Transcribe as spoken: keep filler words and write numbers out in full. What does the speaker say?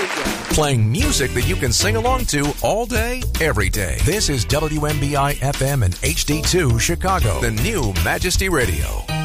Playing music that you can sing along to all day, every day. This is W M B I F M and H D two Chicago, the new Majesty Radio.